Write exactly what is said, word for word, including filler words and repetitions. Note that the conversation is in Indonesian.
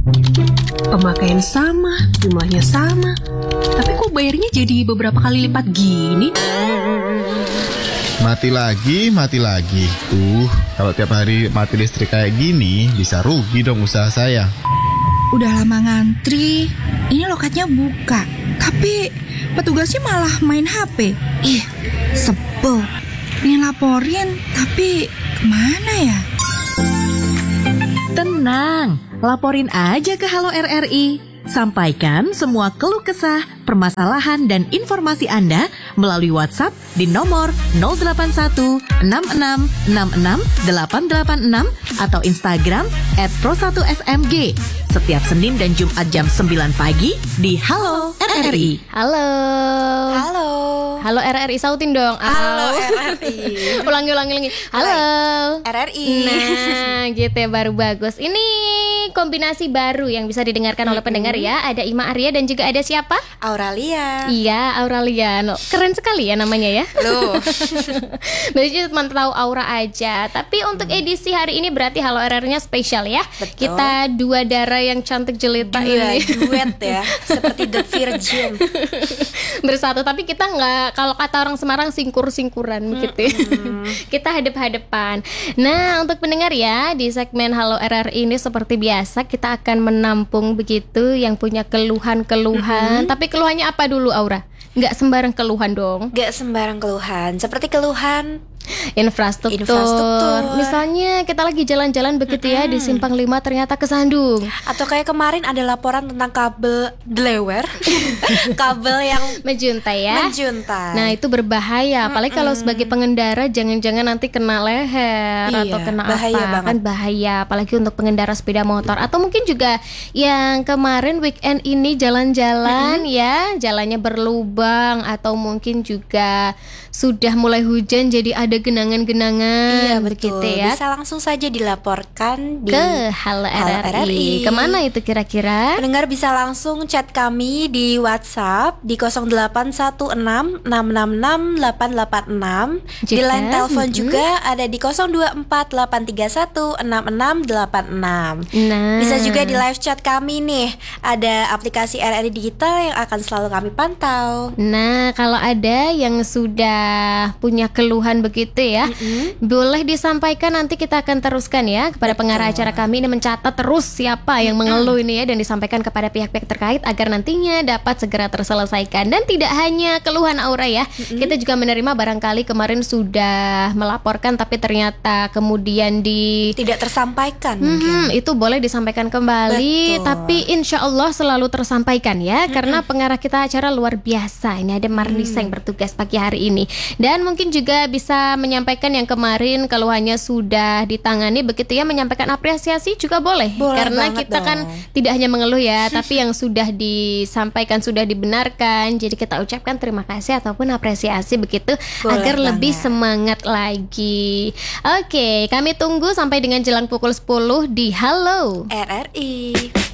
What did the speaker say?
Pemakaian sama, jumlahnya sama. Tapi kok bayarnya jadi beberapa kali lipat gini? Mati lagi, mati lagi. Tuh, kalau tiap hari mati listrik kayak gini, bisa rugi dong usaha saya. Udah lama ngantri, ini loketnya buka, tapi petugasnya malah main H P. Ih, sebel. Pengen laporin, tapi kemana ya? Tenang, laporin aja ke Halo R R I. Sampaikan semua keluh kesah, permasalahan, dan informasi Anda melalui WhatsApp di nomor nol delapan satu enam enam enam enam delapan delapan enam atau Instagram et pro satu s m g setiap Senin dan Jumat jam sembilan pagi di Halo R R I. Halo. Halo. Halo R R I, sautin dong. Halo R R I. ulangi, ulangi, ulangi. Halo R R I. Nah, gitu ya, baru bagus. Ini kombinasi baru yang bisa didengarkan oleh pendengar ya. Ada Ima Arya dan juga ada siapa? Auralia. Iya, Auralia. No, keren sekali ya namanya ya. Loh. Biasanya cuma tahu Aura aja. Tapi untuk edisi hari ini berarti Halo R R-nya spesial ya. Betul. Kita dua darah yang cantik jelita Dua ini. duet ya, seperti The Virgin. Bersatu, tapi kita nggak, kalau kata orang Semarang, singkur-singkuran begitu. Kita hadap-hadapan. Nah, untuk pendengar ya, di segmen Halo R R I ini seperti biasa kita akan menampung begitu yang punya keluhan-keluhan. Mm-hmm. Tapi keluhannya apa dulu, Aura? Nggak sembarang keluhan dong. Gak sembarang keluhan, seperti keluhan Infrastruktur. Infrastruktur. Misalnya kita lagi jalan-jalan begitu ya, di Simpang lima ternyata kesandung. atau kayak kemarin ada laporan tentang kabel delewer. Kabel yang Menjuntai ya. menjuntai. Nah, itu berbahaya. Apalagi kalau sebagai pengendara, jangan-jangan nanti kena leher Iya, atau kena bahaya apa. banget. Kan bahaya. Apalagi untuk pengendara sepeda motor. Atau mungkin juga yang kemarin weekend ini jalan-jalan ya, jalannya berlubang. Atau mungkin juga sudah mulai hujan, jadi ada genangan-genangan. Iya betul, begitu ya. bisa langsung saja dilaporkan di Ke Halo Halo R R I. R R I. Kemana itu kira-kira? Pendengar bisa langsung chat kami di WhatsApp di nol delapan satu enam enam enam enam delapan delapan enam. Di Jika, line telepon mm-mm. juga ada di nol dua empat delapan tiga satu enam enam delapan enam. Nah, Bisa juga di live chat kami nih. Ada aplikasi R R I Digital yang akan selalu kami pantau. Nah, kalau ada yang sudah punya keluhan begitu ya, Mm-mm. boleh disampaikan, nanti kita akan teruskan ya kepada Betul. pengarah acara kami ini, mencatat terus siapa yang mengeluh ini ya, dan disampaikan kepada pihak-pihak terkait agar nantinya dapat segera terselesaikan. Dan tidak hanya keluhan Aura ya, kita juga menerima barangkali kemarin sudah melaporkan tapi ternyata kemudian di Tidak tersampaikan Mhm, mungkin. itu boleh disampaikan kembali. Betul. Tapi insya Allah selalu tersampaikan ya, karena pengarah kita acara luar biasa. Ini ada Marnisa yang bertugas pagi hari ini. Dan mungkin juga bisa menyampaikan yang kemarin keluhannya sudah ditangani begitu ya, menyampaikan apresiasi juga boleh, Boleh karena banget kita kan dong. tidak hanya mengeluh ya, tapi yang sudah disampaikan sudah dibenarkan. Jadi kita ucapkan terima kasih ataupun apresiasi begitu, Boleh agar lebih banget. semangat lagi. Oke, kami tunggu sampai dengan jelang pukul sepuluh di Halo. R R I.